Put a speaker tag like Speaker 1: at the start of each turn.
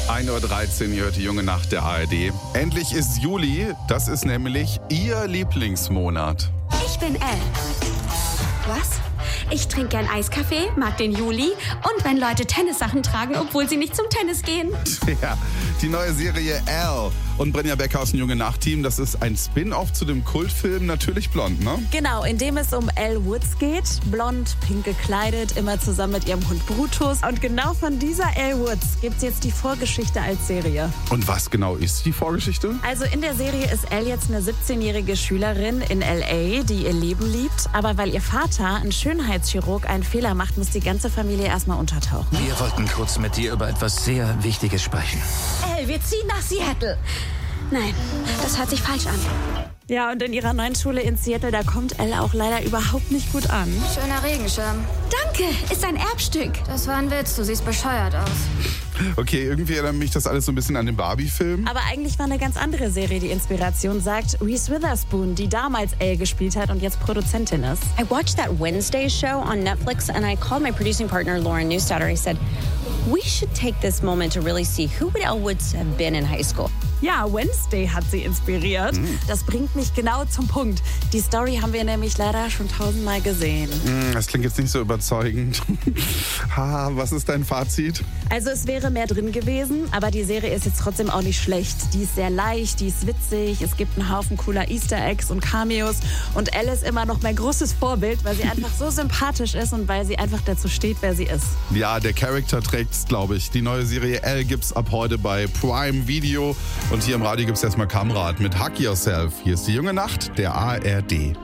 Speaker 1: 1:13 Uhr, ihr hört die junge Nacht der ARD. Endlich ist Juli, das ist nämlich Ihr Lieblingsmonat.
Speaker 2: Ich bin Elle. Was? Ich trinke gern Eiskaffee, mag den Juli und wenn Leute Tennissachen tragen, obwohl sie nicht zum Tennis gehen.
Speaker 1: Ja, die neue Serie Elle und Brinja Becker aus dem Junge Nacht-Team, das ist ein Spin-off zu dem Kultfilm Natürlich Blond, ne?
Speaker 3: Genau, in dem es um Elle Woods geht. Blond, pink gekleidet, immer zusammen mit ihrem Hund Brutus. Und genau von dieser Elle Woods gibt es jetzt die Vorgeschichte als Serie.
Speaker 1: Und was genau ist die Vorgeschichte?
Speaker 3: Also in der Serie ist Elle jetzt eine 17-jährige Schülerin in L.A., die ihr Leben liebt. Aber weil ihr Vater, ein Schönheitschirurg, einen Fehler macht, muss die ganze Familie erstmal untertauchen.
Speaker 4: Wir wollten kurz mit dir über etwas sehr Wichtiges sprechen.
Speaker 2: Elle, wir ziehen nach Seattle. Nein, das hört sich falsch an.
Speaker 3: Ja, und in ihrer neuen Schule in Seattle, da kommt Elle auch leider überhaupt nicht gut an.
Speaker 5: Schöner Regenschirm.
Speaker 2: Danke, ist ein Erbstück.
Speaker 5: Das war ein Witz, du siehst bescheuert aus.
Speaker 1: Okay, irgendwie erinnert mich das alles so ein bisschen an den Barbie-Film.
Speaker 3: Aber eigentlich war eine ganz andere Serie die Inspiration, sagt Reese Witherspoon, die damals Elle gespielt hat und jetzt Produzentin ist.
Speaker 6: I watched that Wednesday show on Netflix and I called my producing partner Lauren Newstadter. I said, we should take this moment to really see who would Elle Woods have been in high school.
Speaker 3: Ja, Wednesday hat sie inspiriert. Das bringt mich genau zum Punkt. Die Story haben wir nämlich leider schon 1000-mal gesehen.
Speaker 1: Das klingt jetzt nicht so überzeugend. Was ist dein Fazit?
Speaker 3: Also es wäre mehr drin gewesen, aber die Serie ist jetzt trotzdem auch nicht schlecht. Die ist sehr leicht, die ist witzig, es gibt einen Haufen cooler Easter Eggs und Cameos und Elle ist immer noch mein großes Vorbild, weil sie einfach so sympathisch ist und weil sie einfach dazu steht, wer sie ist.
Speaker 1: Ja, der Charakter trägt's, glaube ich. Die neue Serie Elle gibt's ab heute bei Prime Video und hier im Radio gibt's erstmal Kamrat mit Hug Yourself. Hier ist die junge Nacht der ARD.